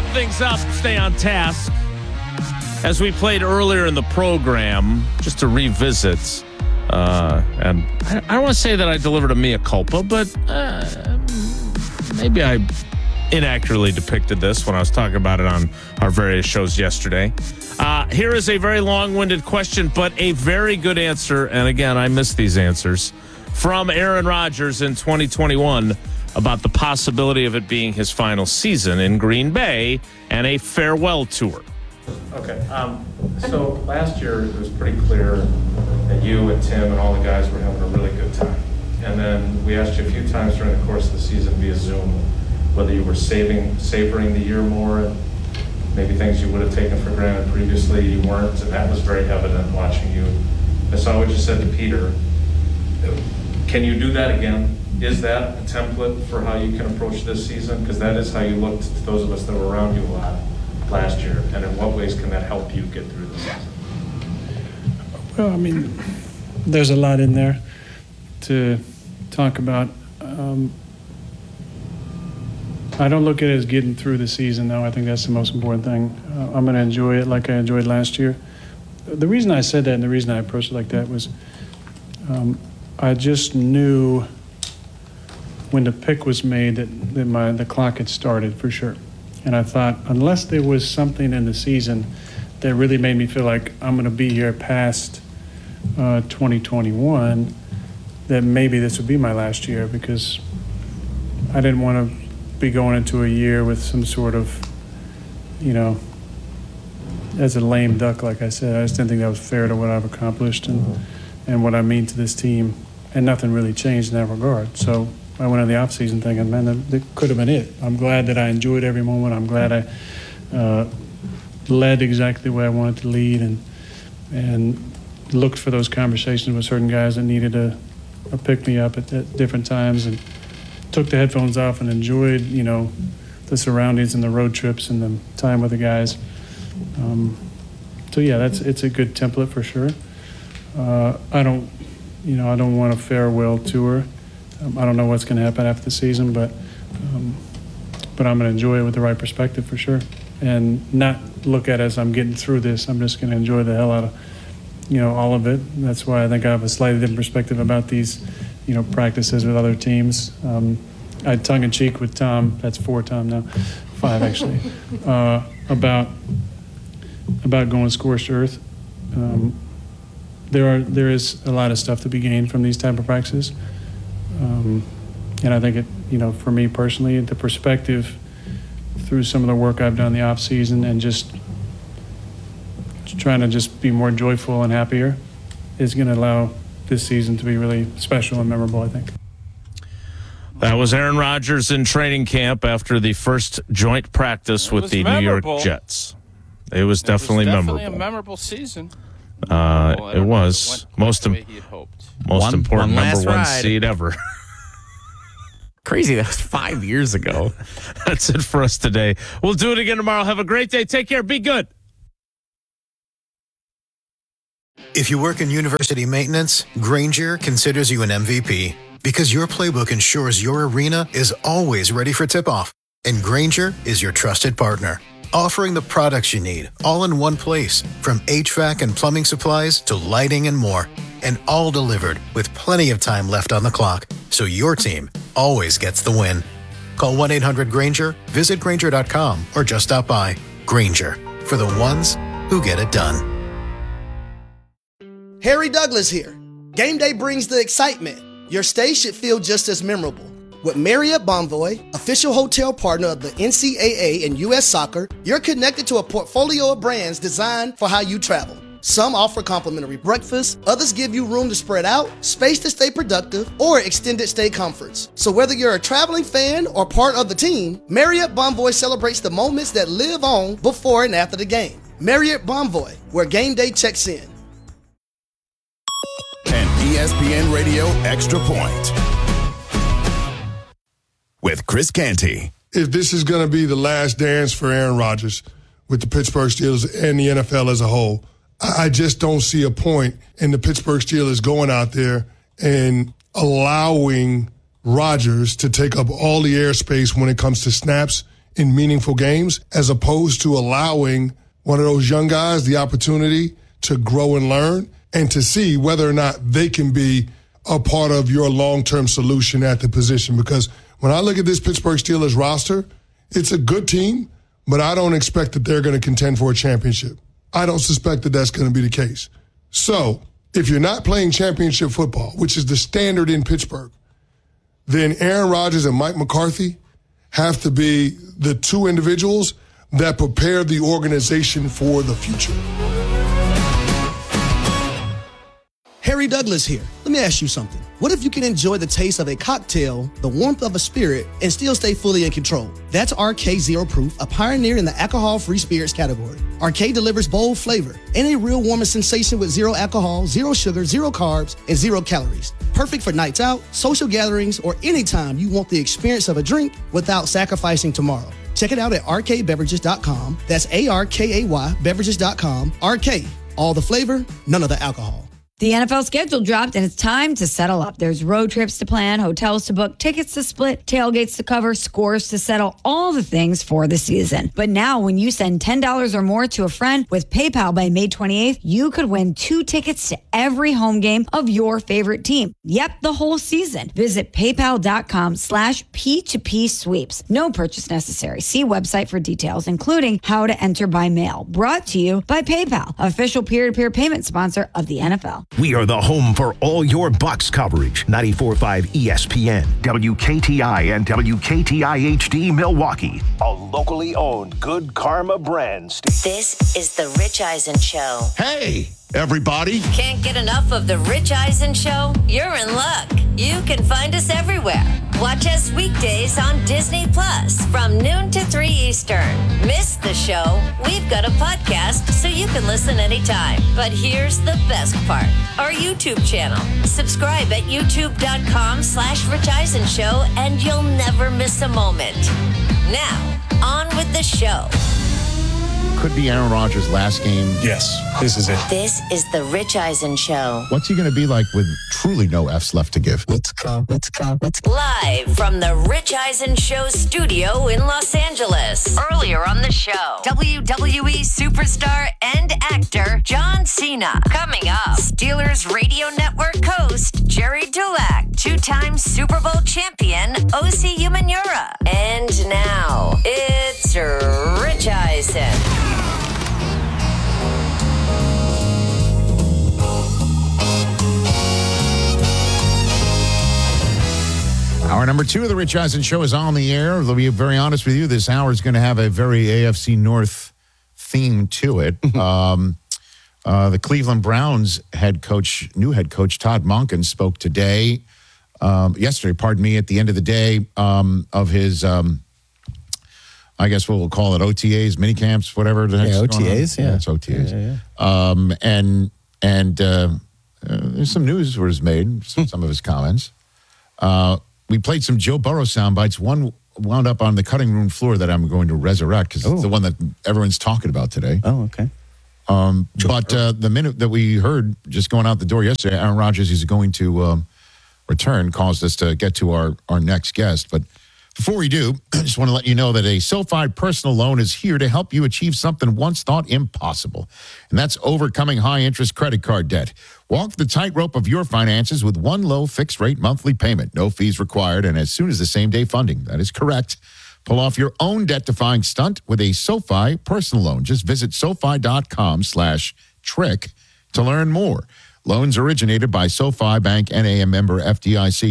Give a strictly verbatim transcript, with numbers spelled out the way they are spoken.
things up, stay on task. As we played earlier in the program, just to revisit, uh, and I, I don't want to say that I delivered a mea culpa, but uh, maybe I inaccurately depicted this when I was talking about it on our various shows yesterday. Uh, here is a very long-winded question, but a very good answer. And again, I missed these answers from Aaron Rodgers in twenty twenty-one about the possibility of it being his final season in Green Bay and a farewell tour. Okay. Um, so last year it was pretty clear that you and Tim and all the guys were having a really good time. And then we asked you a few times during the course of the season via Zoom whether you were saving, savoring the year more, and maybe things you would have taken for granted previously you weren't, and that was very evident watching you. I saw what you said to Peter. Can you do that again? Is that a template for how you can approach this season? Because that is how you looked to those of us that were around you a lot last year. And in what ways can that help you get through the season? Well, I mean, there's a lot in there to talk about. Um, I don't look at it as getting through the season, though. I think that's the most important thing. Uh, I'm going to enjoy it like I enjoyed last year. The reason I said that and the reason I approached it like that was um, I just knew when the pick was made that, that my the clock had started for sure. And I thought, unless there was something in the season that really made me feel like I'm going to be here past uh, twenty twenty-one, that maybe this would be my last year, because I didn't want to be going into a year with some sort of, you know, as a lame duck, like I said. I just didn't think that was fair to what I've accomplished and, and what I mean to this team. And nothing really changed in that regard. So I went in the offseason thinking, man, that, that could have been it. I'm glad that I enjoyed every moment. I'm glad I uh, led exactly the way I wanted to lead, and and looked for those conversations with certain guys that needed a, a pick-me-up at, at different times, and took the headphones off and enjoyed, you know, the surroundings and the road trips and the time with the guys. Um, so, yeah, that's it's a good template for sure. Uh, I don't, you know, I don't want a farewell tour. Um, I don't know what's going to happen after the season, but um, but I'm going to enjoy it with the right perspective for sure, and not look at it as I'm getting through this. I'm just going to enjoy the hell out of, you know, all of it. And that's why I think I have a slightly different perspective about these, you know, practices with other teams. Um, I had tongue-in-cheek with Tom, that's four Tom now, five actually, uh, about about going scorched earth. Um, there are there is a lot of stuff to be gained from these type of practices. Um, and I think it, you know, for me personally, the perspective through some of the work I've done in the off season and just trying to just be more joyful and happier is going to allow this season to be really special and memorable, I think. That was Aaron Rodgers in training camp after the first joint practice with the memorable. New York Jets. It was definitely, it was definitely memorable. a memorable season. Uh, well, it was it most im- most one, important one number one ride. seed ever. Crazy, that was five years ago. That's it for us today. We'll do it again tomorrow. Have a great day. Take care. Be good. If you work in university maintenance, Grainger considers you an M V P because your playbook ensures your arena is always ready for tip-off. And Grainger is your trusted partner, offering the products you need all in one place, from H V A C and plumbing supplies to lighting and more. And all delivered with plenty of time left on the clock, so your team always gets the win. Call one eight hundred Grainger, visit Grainger dot com, or just stop by. Grainger, for the ones who get it done. Harry Douglas here. Game day brings the excitement. Your stay should feel just as memorable. With Marriott Bonvoy, official hotel partner of the N C double A and U S Soccer, you're connected to a portfolio of brands designed for how you travel. Some offer complimentary breakfast, others give you room to spread out, space to stay productive, or extended stay comforts. So whether you're a traveling fan or part of the team, Marriott Bonvoy celebrates the moments that live on before and after the game. Marriott Bonvoy, where game day checks in. An E S P N Radio Extra Point with Chris Canty. If this is going to be the last dance for Aaron Rodgers with the Pittsburgh Steelers and the N F L as a whole, I just don't see a point in the Pittsburgh Steelers going out there and allowing Rodgers to take up all the airspace when it comes to snaps in meaningful games, as opposed to allowing one of those young guys the opportunity to grow and learn and to see whether or not they can be a part of your long-term solution at the position. Because when I look at this Pittsburgh Steelers roster, it's a good team, but I don't expect that they're going to contend for a championship. I don't suspect that that's going to be the case. So if you're not playing championship football, which is the standard in Pittsburgh, then Aaron Rodgers and Mike McCarthy have to be the two individuals that prepare the organization for the future. Harry Douglas here. Let me ask you something. What if you can enjoy the taste of a cocktail, the warmth of a spirit, and still stay fully in control? That's R K Zero Proof, a pioneer in the alcohol-free spirits category. R K delivers bold flavor and a real warming sensation with zero alcohol, zero sugar, zero carbs, and zero calories. Perfect for nights out, social gatherings, or anytime you want the experience of a drink without sacrificing tomorrow. Check it out at R K beverages dot com. That's A R K A Y beverages dot com. R K, all the flavor, none of the alcohol. The N F L schedule dropped, and it's time to settle up. There's road trips to plan, hotels to book, tickets to split, tailgates to cover, scores to settle, all the things for the season. But now, when you send ten dollars or more to a friend with PayPal by May twenty-eighth, you could win two tickets to every home game of your favorite team. Yep, the whole season. Visit paypal.com slash P2P sweeps. No purchase necessary. See website for details, including how to enter by mail. Brought to you by PayPal, official peer-to-peer payment sponsor of the N F L. We are the home for all your Bucs coverage. ninety-four point five E S P N, W K T I, and W K T I H D Milwaukee. A locally owned Good Karma brand. This is the Rich Eisen Show. Hey, everybody. Can't get enough of the Rich Eisen Show? You're in luck. You can find us everywhere. Watch us weekdays on Disney Plus from noon to three Eastern. Miss the show? We've got a podcast so you can listen anytime. But here's the best part. Our YouTube channel. Subscribe at youtube.com slash Rich Eisen Show and you'll never miss a moment. Now, on with the show. Could be Aaron Rodgers' last game. Yes, this is it. This is the Rich Eisen Show. What's he going to be like with truly no F's left to give? Let's go, let's go, let's go. Live from the Rich Eisen Show studio in Los Angeles. Earlier on the show, W W E superstar and actor John Cena. Coming up, Steelers Radio Network host Jerry Dulac, two-time Super Bowl champion O C Umenyiora. And now, it's Rich Eisen. Hour number two of the Rich Eisen Show is on the air. I'll be very honest with you. This hour is going to have a very A F C North theme to it. um, uh, the Cleveland Browns head coach, new head coach Todd Monken spoke today, um, yesterday, pardon me, at the end of the day um, of his, um, I guess what we'll call it, O T As, mini camps, whatever. The yeah, O T As, yeah. yeah. It's O T As. Yeah, yeah. Um, and and uh, uh, there's some news was made, some, some of his comments. Uh, We played some Joe Burrow sound bites. One wound up on the cutting room floor that I'm going to resurrect because it's the one that everyone's talking about today. Oh, okay. Um, but uh, the minute that we heard just going out the door yesterday, Aaron Rodgers is going to um, return, caused us to get to our, our next guest. But before we do, I just want to let you know that a SoFi personal loan is here to help you achieve something once thought impossible. And that's overcoming high-interest credit card debt. Walk the tightrope of your finances with one low fixed-rate monthly payment. No fees required, and as soon as the same-day funding. That is correct. Pull off your own debt-defying stunt with a SoFi personal loan. Just visit SoFi.com slash trick to learn more. Loans originated by SoFi Bank, N A, member F D I C.